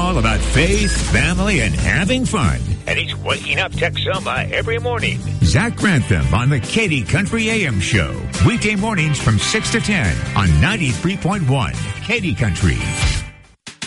all about faith, family, and having fun. And he's waking up Texoma every morning. Zach Grantham on the Katy Country AM Show. Weekday mornings from 6 to 10 on 93.1 Katy Country.